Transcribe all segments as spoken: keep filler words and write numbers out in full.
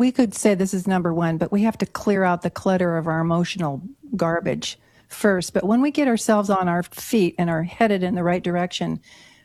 we could say this is number one, but we have to clear out the clutter of our emotional garbage first. But when we get ourselves on our feet and are headed in the right direction,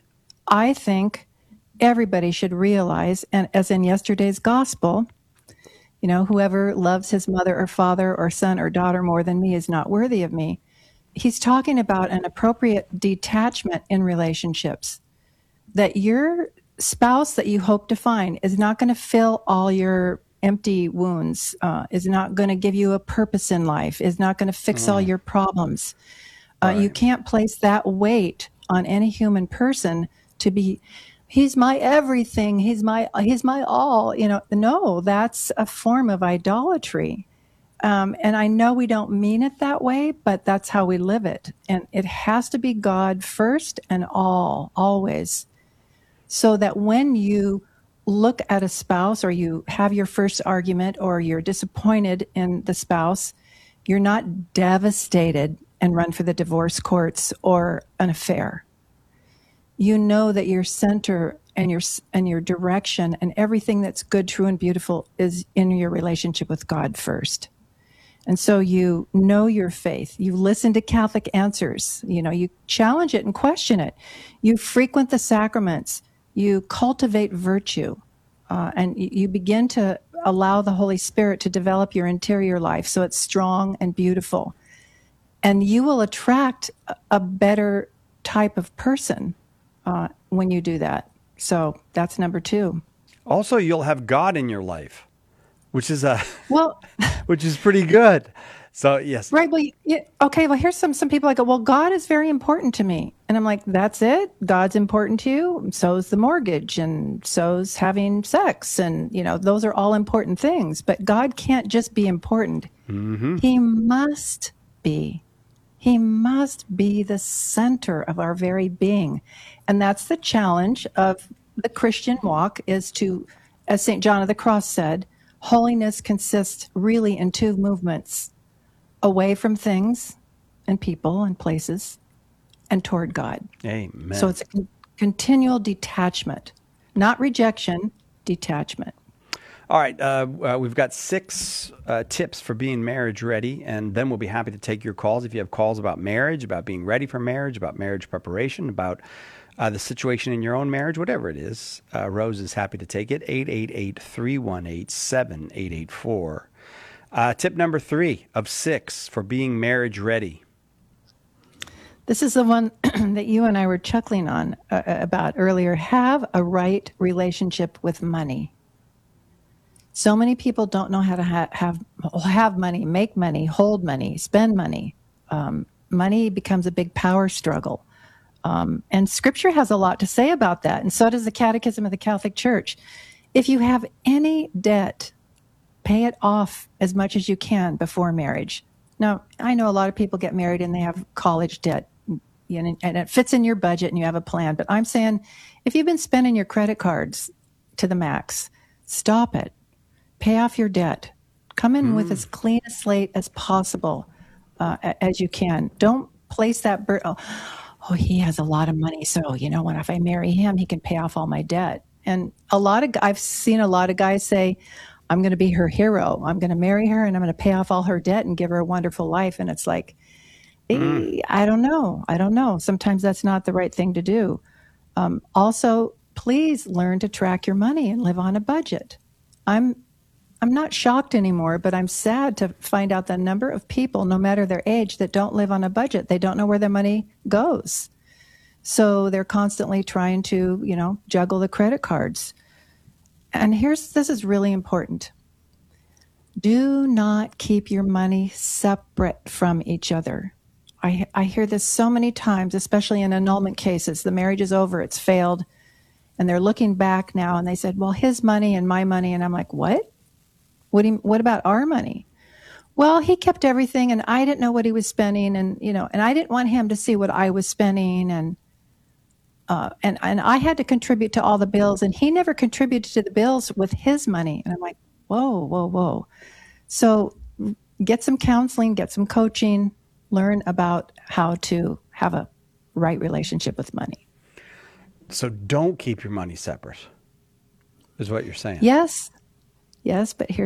I think everybody should realize, and as in yesterday's gospel, you know, whoever loves his mother or father or son or daughter more than me is not worthy of me. He's talking about an appropriate detachment in relationships, that your spouse that you hope to find is not going to fill all your empty wounds, uh, is not going to give you a purpose in life, is not going to fix mm. all your problems. Uh, right. You can't place that weight on any human person to be, he's my everything, he's my he's my all. You know, no, that's a form of idolatry. Um, and I know we don't mean it that way, but that's how we live it. And it has to be God first and all, always. So that when you look at a spouse or you have your first argument or you're disappointed in the spouse, you're not devastated and run for the divorce courts or an affair. You know that your center and your and your direction and everything that's good, true, and beautiful is in your relationship with God first. And so you know your faith. You listen to Catholic answers. You know, you challenge it and question it. You frequent the sacraments. You cultivate virtue. Uh, and you, you begin to allow the Holy Spirit to develop your interior life so it's strong and beautiful. And you will attract a, a better type of person uh, when you do that. So that's number two. Also, you'll have God in your life, which is a well, which is pretty good. So yes, right. Well, yeah, okay. Well, here's some some people like, well, God is very important to me, and I'm like, that's it. God's important to you. So's the mortgage, and so's having sex, and you know, those are all important things. But God can't just be important. Mm-hmm. He must be. He must be the center of our very being, and that's the challenge of the Christian walk. Is to, as Saint John of the Cross said, holiness consists really in two movements: away from things and people and places and toward God. Amen. So it's a con- continual detachment, not rejection, detachment. All right. Uh, uh, we've got six uh, tips for being marriage ready, and then we'll be happy to take your calls. If you have calls about marriage, about being ready for marriage, about marriage preparation, about Uh, the situation in your own marriage, whatever it is, uh, Rose is happy to take it. eight eight eight, three one eight, seven eight eight four. Uh, tip number three of six for being marriage ready. This is the one that you and I were chuckling on uh, about earlier. Have a right relationship with money. So many people don't know how to ha- have have money, make money, hold money, spend money. Um, money becomes a big power struggle. Um, and Scripture has a lot to say about that, and so does the Catechism of the Catholic Church. If you have any debt, pay it off as much as you can before marriage. Now, I know a lot of people get married and they have college debt, you know, and it fits in your budget and you have a plan. But I'm saying, if you've been spending your credit cards to the max, stop it. Pay off your debt. Come in mm. with as clean a slate as possible, uh, as you can. Don't place that burden. Oh, oh, he has a lot of money, so, you know what, if I marry him, he can pay off all my debt. And a lot of, I've seen a lot of guys say, I'm going to be her hero. I'm going to marry her and I'm going to pay off all her debt and give her a wonderful life. And it's like, mm. eh, I don't know. I don't know. Sometimes that's not the right thing to do. Um, also, please learn to track your money and live on a budget. I'm I'm not shocked anymore, but I'm sad to find out the number of people, no matter their age, that don't live on a budget. They don't know where their money goes. So they're constantly trying to, you know, juggle the credit cards. And here's, this is really important. Do not keep your money separate from each other. I, I hear this so many times, especially in annulment cases. The marriage is over, it's failed. And they're looking back now and they said, well, his money and my money. And I'm like, what? What do you, what about our money? Well, he kept everything and I didn't know what he was spending, and you know, and I didn't want him to see what I was spending, and uh, and and I had to contribute to all the bills, and he never contributed to the bills with his money. And I'm like, whoa, whoa, whoa. So get some counseling, get some coaching, learn about how to have a right relationship with money. So don't keep your money separate, is what you're saying. Yes, yes, but here's